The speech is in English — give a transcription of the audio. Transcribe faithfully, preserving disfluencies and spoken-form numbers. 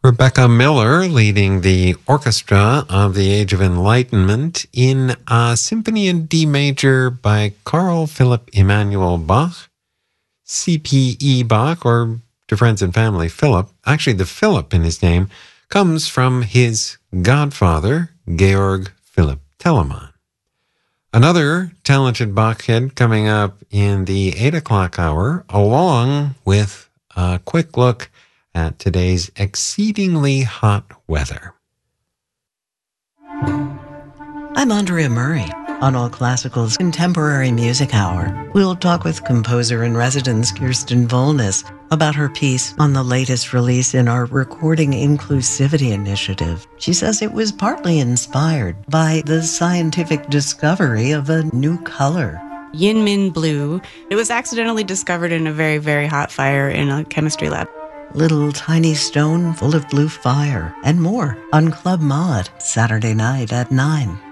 Rebecca Miller leading the orchestra of the Age of Enlightenment in a symphony in D major by Carl Philipp Emanuel Bach, C P E Bach, or to friends and family, Philip. Actually, the Philip in his name comes from his godfather, Georg Philipp Telemann. Another talented Bach hit coming up in the eight o'clock hour, along with a quick look at today's exceedingly hot weather. I'm Andrea Murray. On All Classical's Contemporary Music Hour, we'll talk with composer-in-residence Kirsten Volness about her piece on the latest release in our Recording Inclusivity Initiative. She says it was partly inspired by the scientific discovery of a new color. Yinmin blue. It was accidentally discovered in a very, very hot fire in a chemistry lab. Little tiny stone full of blue fire and more on Club Mod, Saturday night at nine.